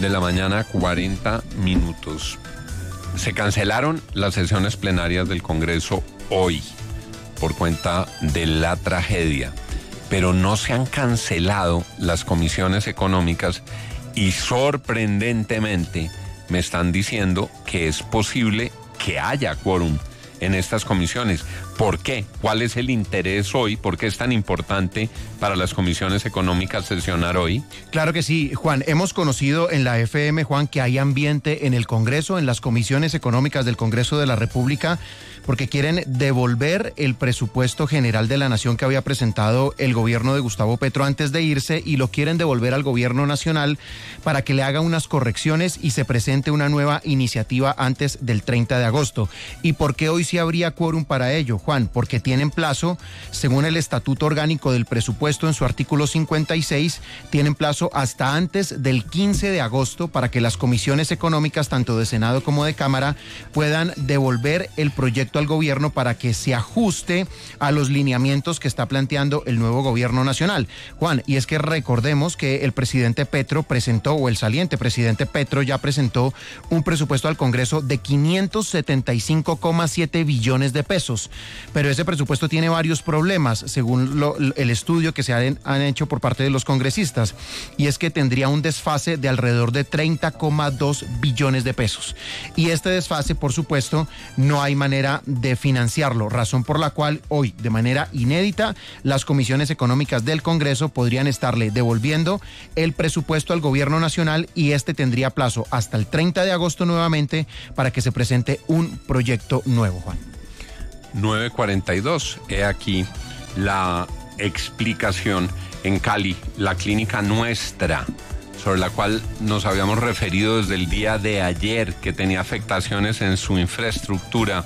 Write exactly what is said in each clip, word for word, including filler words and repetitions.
de la mañana, cuarenta minutos. Se cancelaron las sesiones plenarias del Congreso hoy por cuenta de la tragedia, pero no se han cancelado las comisiones económicas y sorprendentemente me están diciendo que es posible que haya quórum en estas comisiones. ¿Por qué? ¿Cuál es el interés hoy? ¿Por qué es tan importante para las comisiones económicas sesionar hoy? Claro que sí, Juan. Hemos conocido en la F M, Juan, que hay ambiente en el Congreso, en las comisiones económicas del Congreso de la República, porque quieren devolver el presupuesto general de la Nación que había presentado el gobierno de Gustavo Petro antes de irse, y lo quieren devolver al gobierno nacional para que le haga unas correcciones y se presente una nueva iniciativa antes del treinta de agosto. ¿Y por qué hoy sí habría quórum para ello, Juan? Porque tienen plazo, según el Estatuto Orgánico del Presupuesto en su artículo cincuenta y seis, tienen plazo hasta antes del quince de agosto para que las comisiones económicas, tanto de Senado como de Cámara, puedan devolver el proyecto al gobierno para que se ajuste a los lineamientos que está planteando el nuevo gobierno nacional. Juan, y es que recordemos que el presidente Petro presentó, o el saliente presidente Petro ya presentó un presupuesto al Congreso de quinientos setenta y cinco coma siete billones de pesos, pero ese presupuesto tiene varios problemas, según lo, el estudio que se han, han hecho por parte de los congresistas, y es que tendría un desfase de alrededor de treinta coma dos billones de pesos, y este desfase, por supuesto, no hay manera de financiarlo, razón por la cual hoy, de manera inédita, las comisiones económicas del Congreso podrían estarle devolviendo el presupuesto al gobierno nacional, y este tendría plazo hasta el treinta de agosto nuevamente para que se presente un proyecto nuevo, Juan. nueve cuarenta y dos, he aquí la explicación. En Cali, la clínica Nuestra, sobre la cual nos habíamos referido desde el día de ayer, que tenía afectaciones en su infraestructura,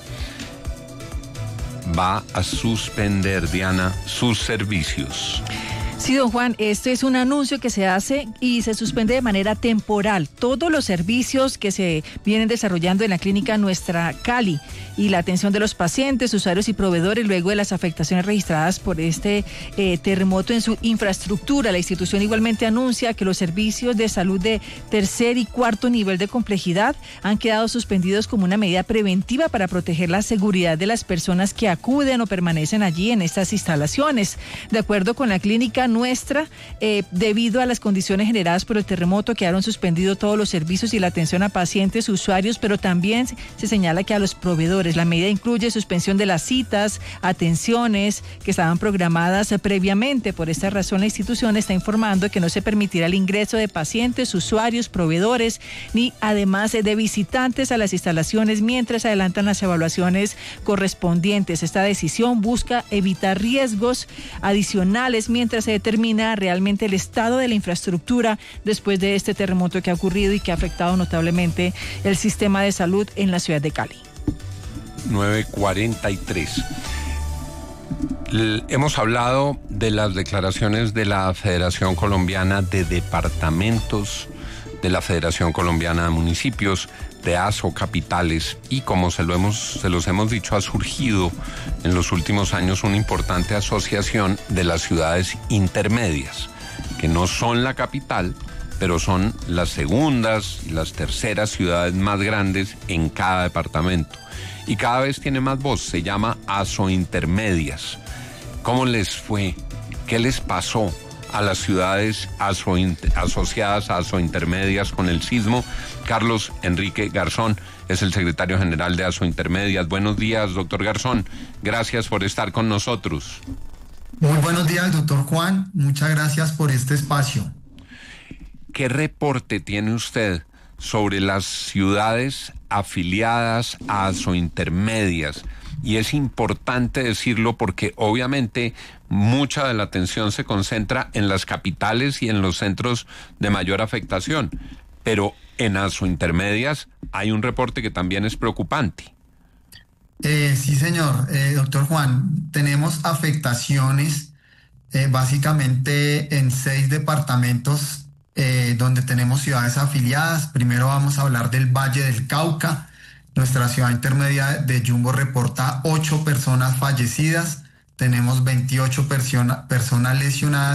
va a suspender, Diana, sus servicios. Sí, don Juan, este es un anuncio que se hace y se suspende de manera temporal todos los servicios que se vienen desarrollando en la clínica Nuestra Cali y la atención de los pacientes, usuarios y proveedores luego de las afectaciones registradas por este eh, terremoto en su infraestructura. La institución igualmente anuncia que los servicios de salud de tercer y cuarto nivel de complejidad han quedado suspendidos como una medida preventiva para proteger la seguridad de las personas que acuden o permanecen allí en estas instalaciones. De acuerdo con la clínica Nuestra, eh, debido a las condiciones generadas por el terremoto, quedaron suspendidos todos los servicios y la atención a pacientes, usuarios, pero también se señala que a los proveedores. La medida incluye suspensión de las citas, atenciones que estaban programadas previamente. Por esta razón, la institución está informando que no se permitirá el ingreso de pacientes, usuarios, proveedores, ni además de visitantes a las instalaciones mientras adelantan las evaluaciones correspondientes. Esta decisión busca evitar riesgos adicionales mientras se determina realmente el estado de la infraestructura después de este terremoto que ha ocurrido y que ha afectado notablemente el sistema de salud en la ciudad de Cali. nueve cuarenta y tres. L- hemos hablado de las declaraciones de la Federación Colombiana de Departamentos, de la Federación Colombiana de Municipios, de ASO Capitales, y como se, lo hemos, se los hemos dicho, ha surgido en los últimos años una importante asociación de las ciudades intermedias, que no son la capital, pero son las segundas y las terceras ciudades más grandes en cada departamento. Y cada vez tiene más voz, se llama ASO Intermedias. ¿Cómo les fue? ¿Qué les pasó a las ciudades aso, asociadas a ASO Intermedias con el sismo? Carlos Enrique Garzón es el secretario general de ASO Intermedias. Buenos días, doctor Garzón. Gracias por estar con nosotros. Muy buenos días, doctor Juan. Muchas gracias por este espacio. ¿Qué reporte tiene usted sobre las ciudades afiliadas a ASO Intermedias? Y es importante decirlo porque obviamente mucha de la atención se concentra en las capitales y en los centros de mayor afectación, pero en ASO Intermedias hay un reporte que también es preocupante. Eh, sí, señor. Eh, doctor Juan, tenemos afectaciones eh, básicamente en seis departamentos Eh, donde tenemos ciudades afiliadas. Primero vamos a hablar del Valle del Cauca. Nuestra ciudad intermedia de Yumbo reporta ocho personas fallecidas. Tenemos veintiocho persona, personas lesionadas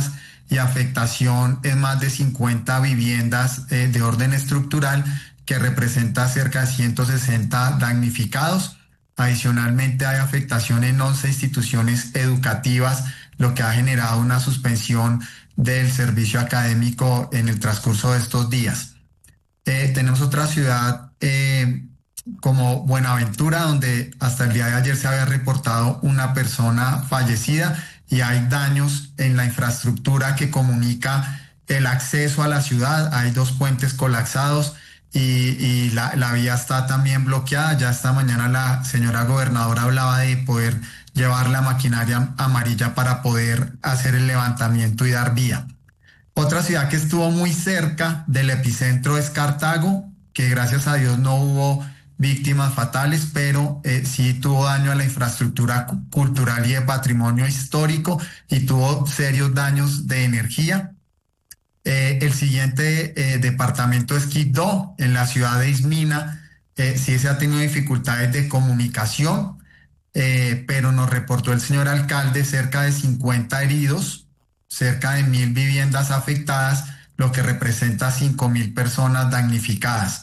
y afectación en más de cincuenta viviendas eh, de orden estructural, que representa cerca de ciento sesenta damnificados. Adicionalmente hay afectación en once instituciones educativas, lo que ha generado una suspensión del servicio académico en el transcurso de estos días. Eh, tenemos otra ciudad eh, como Buenaventura, donde hasta el día de ayer se había reportado una persona fallecida y hay daños en la infraestructura que comunica el acceso a la ciudad. Hay dos puentes colapsados y, y la, la vía está también bloqueada. Ya esta mañana la señora gobernadora hablaba de poder llevar la maquinaria amarilla para poder hacer el levantamiento y dar vía. Otra ciudad que estuvo muy cerca del epicentro es Cartago, que gracias a Dios no hubo víctimas fatales, pero eh, sí tuvo daño a la infraestructura cultural y de patrimonio histórico y tuvo serios daños de energía. Eh, el siguiente eh, departamento es Quibdó, en la ciudad de Ismina. Eh, sí se ha tenido dificultades de comunicación, eh, pero nos reportó el señor alcalde cerca de cincuenta heridos, cerca de mil viviendas afectadas, lo que representa cinco mil personas damnificadas.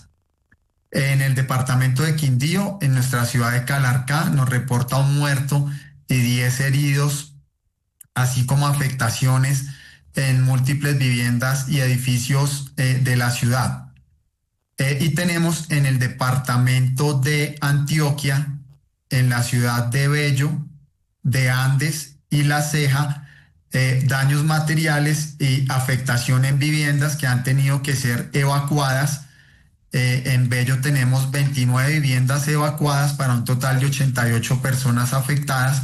En el departamento de Quindío, en nuestra ciudad de Calarcá, nos reporta un muerto y diez heridos, así como afectaciones en múltiples viviendas y edificios eh, de la ciudad. Eh, y tenemos en el departamento de Antioquia, en la ciudad de Bello, de Andes y La Ceja, eh, daños materiales y afectación en viviendas que han tenido que ser evacuadas. Eh, en Bello tenemos veintinueve viviendas evacuadas para un total de ochenta y ocho personas afectadas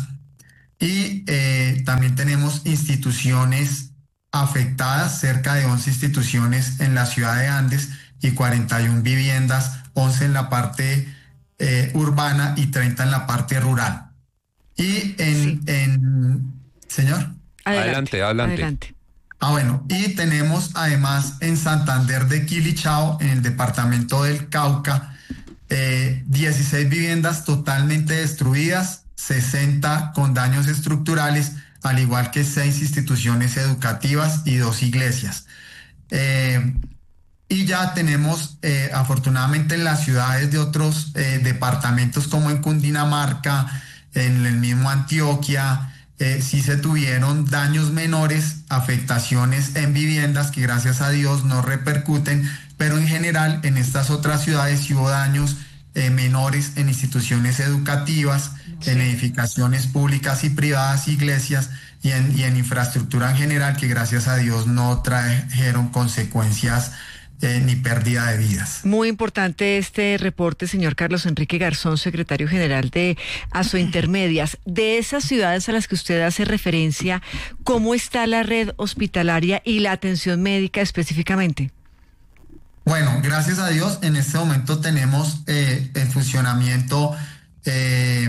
y eh, también tenemos instituciones afectadas, cerca de once instituciones en la ciudad de Andes y cuarenta y una viviendas, once en la parte eh, urbana y treinta en la parte rural. Y en... Sí. en señor. Adelante, adelante. adelante. Ah, bueno, y tenemos además en Santander de Quilichao, en el departamento del Cauca, eh, dieciséis viviendas totalmente destruidas, sesenta con daños estructurales, al igual que seis instituciones educativas y dos iglesias. Eh, y ya tenemos, eh, afortunadamente, en las ciudades de otros eh, departamentos como en Cundinamarca, en el mismo Antioquia, Eh, sí se tuvieron daños menores, afectaciones en viviendas que gracias a Dios no repercuten, pero en general en estas otras ciudades sí hubo daños eh, menores en instituciones educativas, sí. en edificaciones públicas y privadas, iglesias y en, y en infraestructura en general que gracias a Dios no trajeron consecuencias Eh, ni pérdida de vidas. Muy importante este reporte, señor Carlos Enrique Garzón, secretario general de Asointermedias. De esas ciudades a las que usted hace referencia, ¿cómo está la red hospitalaria y la atención médica específicamente? Bueno, gracias a Dios, en este momento tenemos eh, el funcionamiento eh,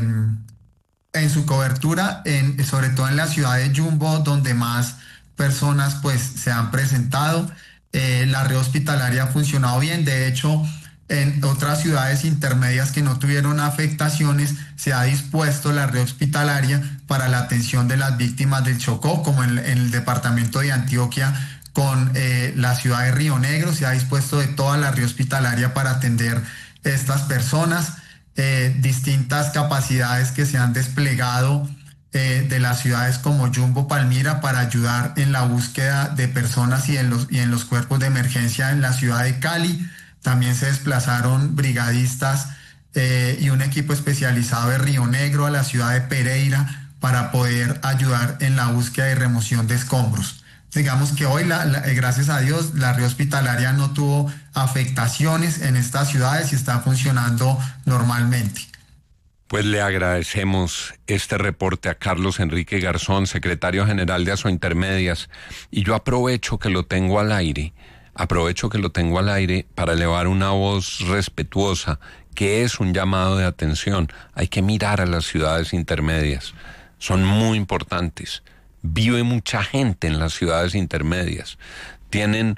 en su cobertura, en, sobre todo en la ciudad de Jumbo, donde más personas pues se han presentado. Eh, la red hospitalaria ha funcionado bien. De hecho, en otras ciudades intermedias que no tuvieron afectaciones, se ha dispuesto la red hospitalaria para la atención de las víctimas del Chocó, como en, en el departamento de Antioquia, con eh, la ciudad de Río Negro, se ha dispuesto de toda la red hospitalaria para atender estas personas. Eh, distintas capacidades que se han desplegado Eh, de las ciudades como Jumbo, Palmira, para ayudar en la búsqueda de personas y en los, y en los cuerpos de emergencia en la ciudad de Cali. También se desplazaron brigadistas eh, y un equipo especializado de Río Negro a la ciudad de Pereira para poder ayudar en la búsqueda y remoción de escombros. Digamos que hoy, la, la, gracias a Dios, la red hospitalaria no tuvo afectaciones en estas ciudades y está funcionando normalmente. Pues le agradecemos este reporte a Carlos Enrique Garzón, secretario general de Asointermedias, y yo aprovecho que lo tengo al aire, aprovecho que lo tengo al aire para elevar una voz respetuosa, que es un llamado de atención. Hay que mirar a las ciudades intermedias, son muy importantes. Vive mucha gente en las ciudades intermedias, tienen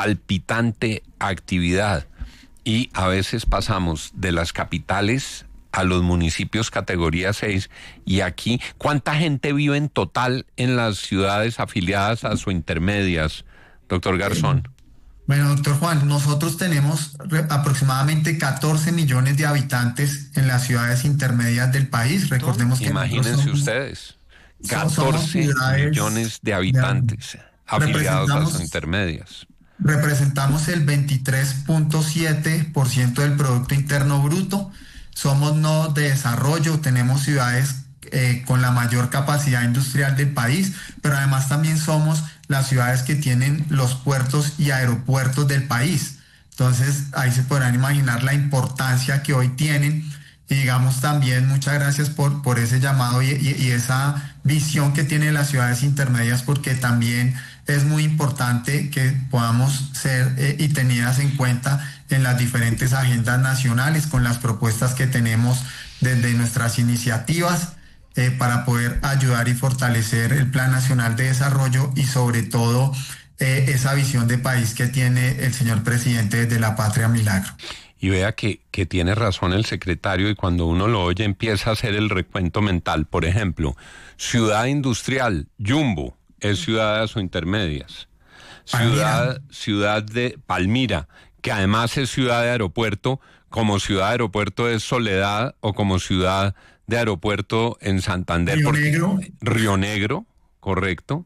palpitante actividad y a veces pasamos de las capitales a los municipios categoría seis, y aquí, ¿cuánta gente vive en total en las ciudades afiliadas a Asointermedias, doctor Garzón? Bueno, doctor Juan, nosotros tenemos aproximadamente catorce millones de habitantes en las ciudades intermedias del país. Recordemos que imagínense somos, ustedes, catorce millones de habitantes de, afiliados a Asointermedias. Representamos el veintitrés punto siete por ciento del Producto Interno Bruto. Somos nodos de desarrollo, tenemos ciudades eh, con la mayor capacidad industrial del país, pero además también somos las ciudades que tienen los puertos y aeropuertos del país. Entonces ahí se podrán imaginar la importancia que hoy tienen. Y digamos también muchas gracias por, por ese llamado y, y, y esa visión que tienen las ciudades intermedias, porque también es muy importante que podamos ser eh, y tenidas en cuenta en las diferentes agendas nacionales con las propuestas que tenemos desde nuestras iniciativas eh, para poder ayudar y fortalecer el Plan Nacional de Desarrollo y sobre todo eh, esa visión de país que tiene el señor presidente desde La Patria Milagro. Y vea que, que tiene razón el secretario, y cuando uno lo oye empieza a hacer el recuento mental. Por ejemplo, ciudad industrial, Jumbo, es ciudad de Asointermedias. Ciudad, ciudad de Palmira, que además es ciudad de aeropuerto, como ciudad de aeropuerto es Soledad, o como ciudad de aeropuerto en Santander. Río Negro. Río Negro, correcto.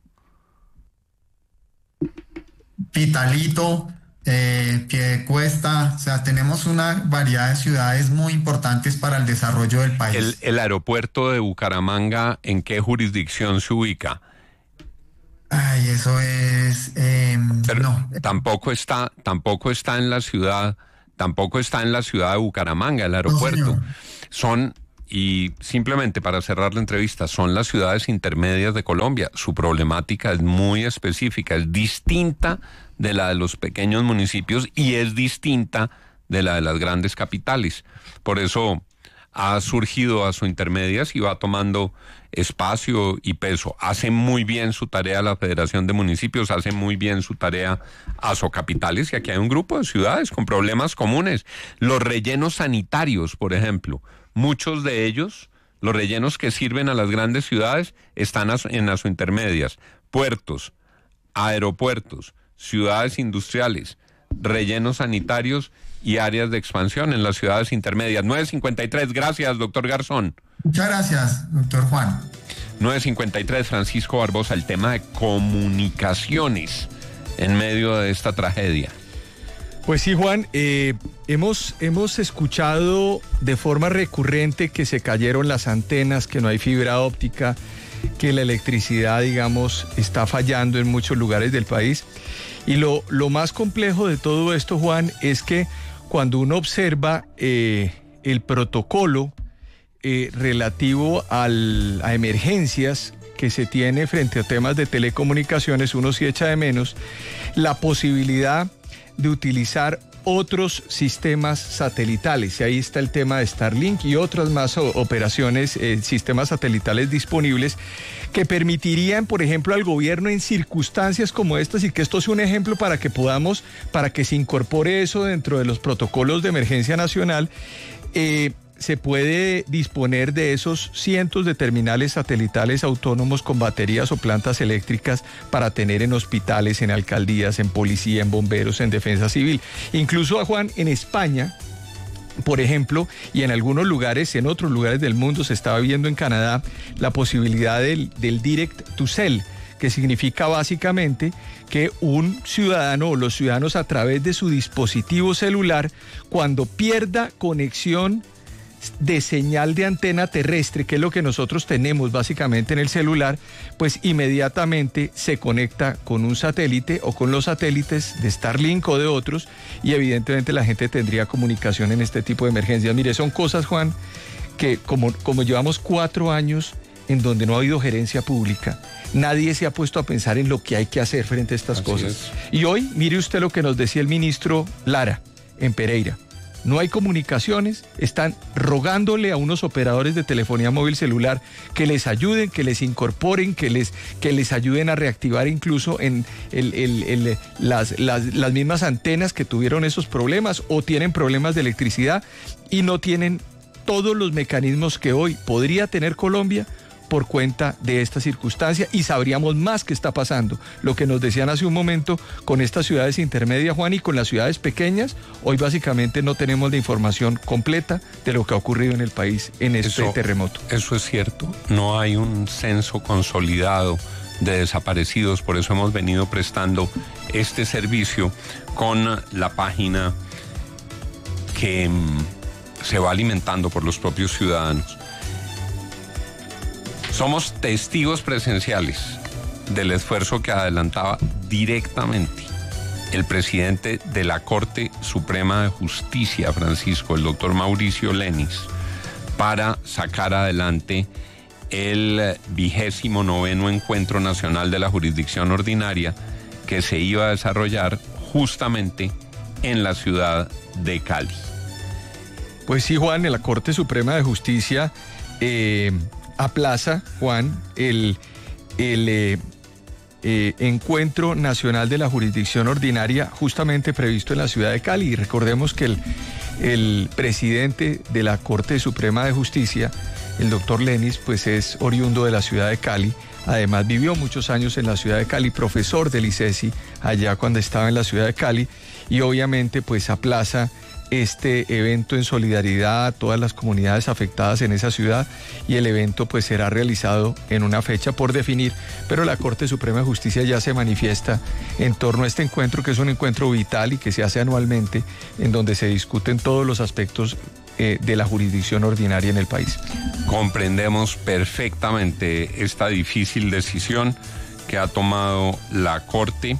Pitalito, eh, Piedecuesta, o sea, tenemos una variedad de ciudades muy importantes para el desarrollo del país. El, el aeropuerto de Bucaramanga, ¿en qué jurisdicción se ubica? Ay, eso es... Eh, Pero no. tampoco está, tampoco está en la ciudad, tampoco está en la ciudad de Bucaramanga, el aeropuerto. No, son, y simplemente para cerrar la entrevista, son las ciudades intermedias de Colombia. Su problemática es muy específica, es distinta de la de los pequeños municipios y es distinta de la de las grandes capitales. Por eso ha surgido Asointermedias y va tomando espacio y peso. Hace muy bien su tarea la Federación de Municipios, hace muy bien su tarea Asocapitales, y aquí hay un grupo de ciudades con problemas comunes. Los rellenos sanitarios, por ejemplo, muchos de ellos, los rellenos que sirven a las grandes ciudades, están en Asointermedias. Puertos, aeropuertos, ciudades industriales, rellenos sanitarios y áreas de expansión en las ciudades intermedias. nueve cincuenta y tres, gracias, doctor Garzón. Muchas gracias, doctor Juan. nueve cincuenta y tres, Francisco Barbosa, el tema de comunicaciones en medio de esta tragedia. Pues sí, Juan, eh, hemos, hemos escuchado de forma recurrente que se cayeron las antenas, que no hay fibra óptica, que la electricidad, digamos, está fallando en muchos lugares del país. Y lo, lo más complejo de todo esto, Juan, es que cuando uno observa eh, el protocolo eh, relativo al, a emergencias que se tiene frente a temas de telecomunicaciones, uno sí echa de menos la posibilidad de utilizar otros sistemas satelitales. Y ahí está el tema de Starlink y otras más operaciones, eh, sistemas satelitales disponibles que permitirían, por ejemplo, al gobierno en circunstancias como estas, y que esto sea un ejemplo para que podamos, para que se incorpore eso dentro de los protocolos de emergencia nacional, eh, se puede disponer de esos cientos de terminales satelitales autónomos con baterías o plantas eléctricas para tener en hospitales, en alcaldías, en policía, en bomberos, en defensa civil. Incluso, a Juan, en España, por ejemplo, y en algunos lugares, en otros lugares del mundo, se estaba viendo en Canadá la posibilidad del, del Direct to Cell, que significa básicamente que un ciudadano o los ciudadanos, a través de su dispositivo celular, cuando pierda conexión de señal de antena terrestre, que es lo que nosotros tenemos básicamente en el celular, pues inmediatamente se conecta con un satélite o con los satélites de Starlink o de otros, y evidentemente la gente tendría comunicación en este tipo de emergencias. Mire, son cosas, Juan, que como, como llevamos cuatro años en donde no ha habido gerencia pública, nadie se ha puesto a pensar en lo que hay que hacer frente a estas Así cosas. Es. Y hoy, mire usted lo que nos decía el ministro Lara en Pereira. No hay comunicaciones, están rogándole a unos operadores de telefonía móvil celular que les ayuden, que les incorporen, que les, que les ayuden a reactivar incluso en el, el, el, las, las, las mismas antenas que tuvieron esos problemas o tienen problemas de electricidad y no tienen todos los mecanismos que hoy podría tener Colombia por cuenta de esta circunstancia, y sabríamos más qué está pasando. Lo que nos decían hace un momento con estas ciudades intermedias, Juan, y con las ciudades pequeñas, hoy básicamente no tenemos la información completa de lo que ha ocurrido en el país en este eso, terremoto. Eso es cierto, no hay un censo consolidado de desaparecidos, por eso hemos venido prestando este servicio con la página que mmm, se va alimentando por los propios ciudadanos. Somos testigos presenciales del esfuerzo que adelantaba directamente el presidente de la Corte Suprema de Justicia, Francisco, el doctor Mauricio Lenis, para sacar adelante el vigésimo noveno Encuentro Nacional de la Jurisdicción Ordinaria que se iba a desarrollar justamente en la ciudad de Cali. Pues sí, Juan, en la Corte Suprema de Justicia eh, aplaza, Juan, el, el eh, eh, Encuentro Nacional de la Jurisdicción Ordinaria justamente previsto en la ciudad de Cali. Y recordemos que el, el presidente de la Corte Suprema de Justicia, el doctor Lenis, pues es oriundo de la ciudad de Cali. Además vivió muchos años en la ciudad de Cali, profesor del I C E S I allá cuando estaba en la ciudad de Cali, y obviamente pues aplaza este evento en solidaridad a todas las comunidades afectadas en esa ciudad, y el evento pues será realizado en una fecha por definir, pero la Corte Suprema de Justicia ya se manifiesta en torno a este encuentro, que es un encuentro vital y que se hace anualmente, en donde se discuten todos los aspectos eh, de la jurisdicción ordinaria en el país. Comprendemos perfectamente esta difícil decisión que ha tomado la Corte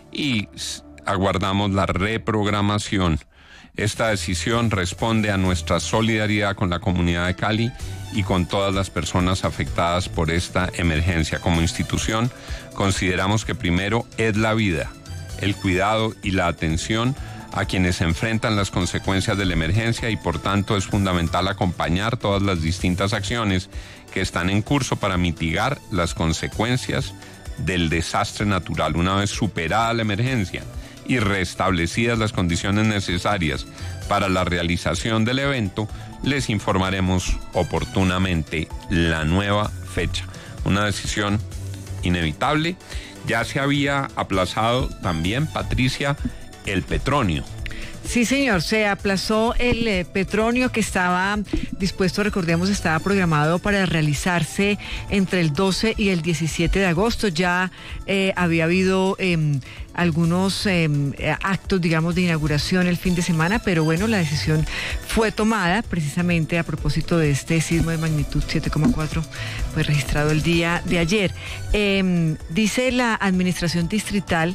y aguardamos la reprogramación. Esta decisión responde a nuestra solidaridad con la comunidad de Cali y con todas las personas afectadas por esta emergencia. Como institución, consideramos que primero es la vida, el cuidado y la atención a quienes enfrentan las consecuencias de la emergencia, y por tanto es fundamental acompañar todas las distintas acciones que están en curso para mitigar las consecuencias del desastre natural. Una vez superada la emergencia y restablecidas las condiciones necesarias para la realización del evento, les informaremos oportunamente la nueva fecha. Una decisión inevitable. Ya se había aplazado también, Patricia, el Petronio. Sí, señor, se aplazó el eh, Petronio, que estaba dispuesto, recordemos, estaba programado para realizarse entre el doce y el diecisiete de agosto. Ya eh, había habido eh, algunos eh, actos, digamos, de inauguración el fin de semana, pero bueno, la decisión fue tomada precisamente a propósito de este sismo de magnitud siete coma cuatro, pues registrado el día de ayer. Eh, dice la Administración Distrital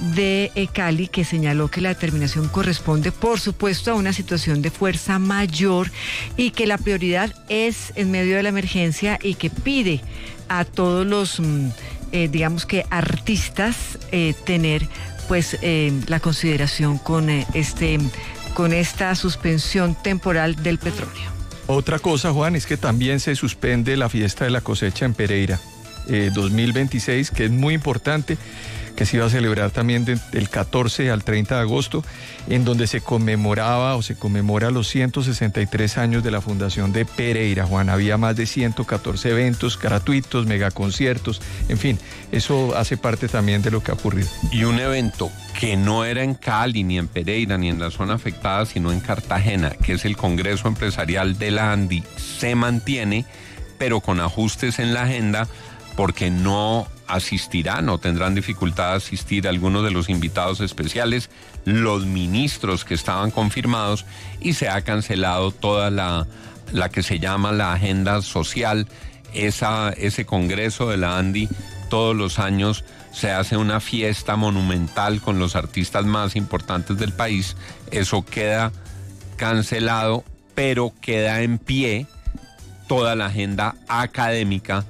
de eh, Cali, que señaló que la determinación corresponde, por supuesto, a una situación de fuerza mayor, y que la prioridad es en medio de la emergencia, y que pide a todos los eh, digamos que artistas eh, tener pues eh, la consideración con eh, este con esta suspensión temporal del petróleo. Otra cosa, Juan, es que también se suspende la fiesta de la cosecha en Pereira eh, dos mil veintiséis, que es muy importante, que se iba a celebrar también del catorce al treinta de agosto, en donde se conmemoraba o se conmemora los ciento sesenta y tres años de la fundación de Pereira, Juan. Había más de ciento catorce eventos gratuitos, megaconciertos, en fin, eso hace parte también de lo que ha ocurrido. Y un evento que no era en Cali, ni en Pereira, ni en la zona afectada, sino en Cartagena, que es el Congreso Empresarial de la ANDI, se mantiene, pero con ajustes en la agenda, porque no asistirán o tendrán dificultad de asistir algunos de los invitados especiales, los ministros que estaban confirmados, y se ha cancelado toda la, la que se llama la agenda social. Esa, ese congreso de la ANDI todos los años se hace una fiesta monumental con los artistas más importantes del país. Eso queda cancelado, pero queda en pie toda la agenda académica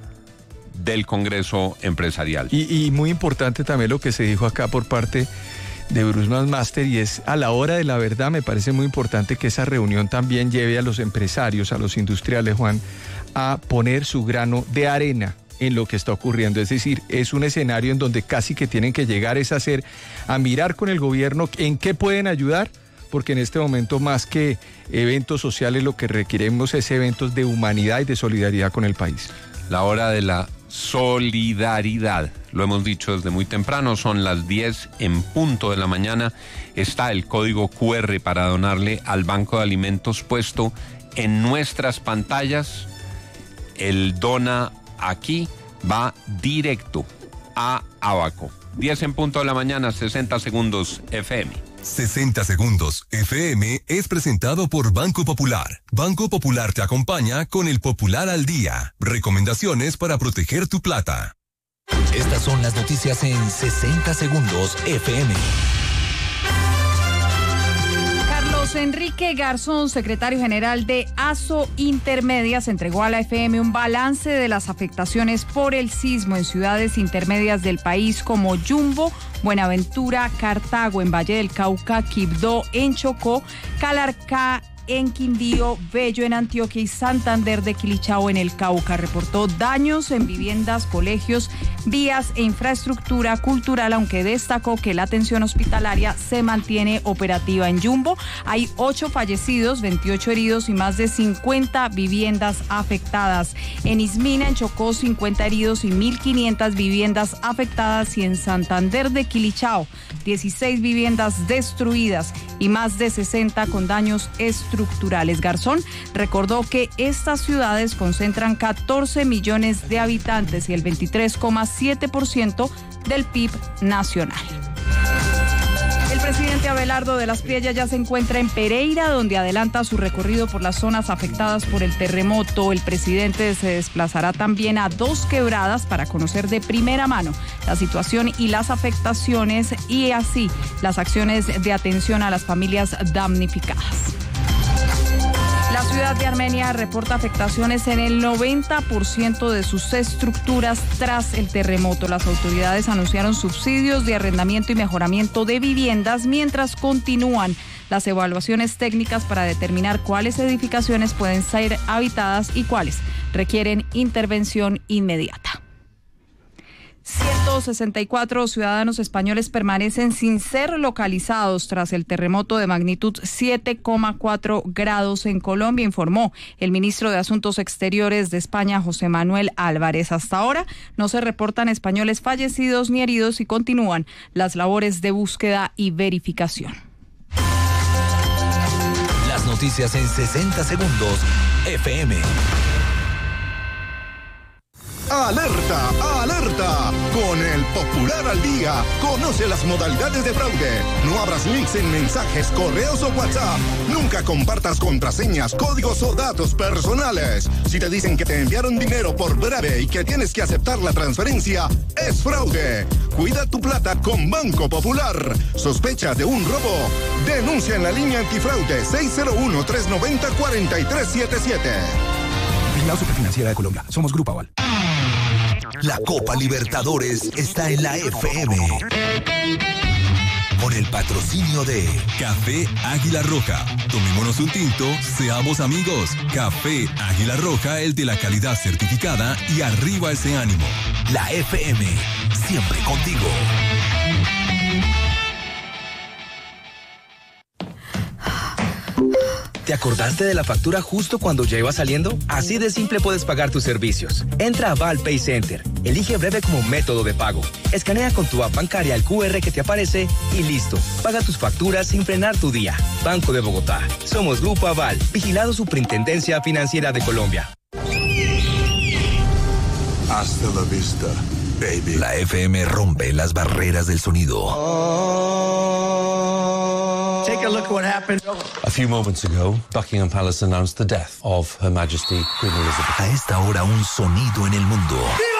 del Congreso Empresarial. Y, y muy importante también lo que se dijo acá por parte de Bruce McMaster, y es a la hora de la verdad. Me parece muy importante que esa reunión también lleve a los empresarios, a los industriales, Juan, a poner su grano de arena en lo que está ocurriendo. Es decir, es un escenario en donde casi que tienen que llegar es a hacer, a mirar con el gobierno en qué pueden ayudar porque en este momento más que eventos sociales lo que requeremos es eventos de humanidad y de solidaridad con el país. La hora de la solidaridad, lo hemos dicho desde muy temprano, son las diez en punto de la mañana. Está el código cu erre para donarle al Banco de Alimentos puesto en nuestras pantallas. El dona aquí va directo a Abaco. diez en punto de la mañana, sesenta segundos F M. sesenta segundos F M es presentado por Banco Popular. Banco Popular te acompaña con el Popular al Día. Recomendaciones para proteger tu plata. Estas son las noticias en sesenta segundos F M. Carlos Enrique Garzón, secretario general de ASO Intermedias, entregó a la F M un balance de las afectaciones por el sismo en ciudades intermedias del país como Yumbo, Buenaventura, Cartago, en Valle del Cauca, Quibdó, en Chocó, Calarcá, en Quindío, Bello en Antioquia y Santander de Quilichao en el Cauca. Reportó daños en viviendas, colegios, vías e infraestructura cultural, aunque destacó que la atención hospitalaria se mantiene operativa. En Yumbo hay ocho fallecidos, veintiocho heridos y más de cincuenta viviendas afectadas. En Ismina, en Chocó, cincuenta heridos y mil quinientas viviendas afectadas. Y en Santander de Quilichao, dieciséis viviendas destruidas y más de sesenta con daños estructurales. Garzón recordó que estas ciudades concentran catorce millones de habitantes y el veintitrés coma siete por ciento del P I B nacional. El presidente Abelardo de las Priellas ya se encuentra en Pereira, donde adelanta su recorrido por las zonas afectadas por el terremoto. El presidente se desplazará también a Dos Quebradas para conocer de primera mano la situación y las afectaciones y así las acciones de atención a las familias damnificadas. La ciudad de Armenia reporta afectaciones en el noventa por ciento de sus estructuras tras el terremoto. Las autoridades anunciaron subsidios de arrendamiento y mejoramiento de viviendas mientras continúan las evaluaciones técnicas para determinar cuáles edificaciones pueden ser habitadas y cuáles requieren intervención inmediata. ciento sesenta y cuatro ciudadanos españoles permanecen sin ser localizados tras el terremoto de magnitud siete coma cuatro grados en Colombia, informó el ministro de Asuntos Exteriores de España, José Manuel Álvarez. Hasta ahora no se reportan españoles fallecidos ni heridos y continúan las labores de búsqueda y verificación. Las noticias en sesenta segundos F M. ¡Alerta! ¡Alerta! Con el Popular al Día, conoce las modalidades de fraude. No abras links en mensajes, correos o WhatsApp. Nunca compartas contraseñas, códigos o datos personales. Si te dicen que te enviaron dinero por breve y que tienes que aceptar la transferencia, es fraude. Cuida tu plata con Banco Popular. ¿Sospecha de un robo? Denuncia en la línea antifraude seis cero uno, tres nueve cero, cuatro tres siete siete. Vigilado Superfinanciera de Colombia. Somos Grupo Aval. La Copa Libertadores está en la F M. Con el patrocinio de Café Águila Roja. Tomémonos un tinto, seamos amigos. Café Águila Roja, el de la calidad certificada y arriba ese ánimo. La F M, siempre contigo. ¿Te acordaste de la factura justo cuando ya iba saliendo? Así de simple puedes pagar tus servicios. Entra a Val Pay Center, elige Breve como método de pago, escanea con tu app bancaria el cu erre que te aparece y listo. Paga tus facturas sin frenar tu día. Banco de Bogotá. Somos Grupo Aval, vigilado Superintendencia Financiera de Colombia. Hasta la vista, baby. La F M rompe las barreras del sonido. Take a look at what happened. A few moments ago, Buckingham Palace announced the death of Her Majesty Queen Elizabeth. A esta hora, un sonido en el mundo.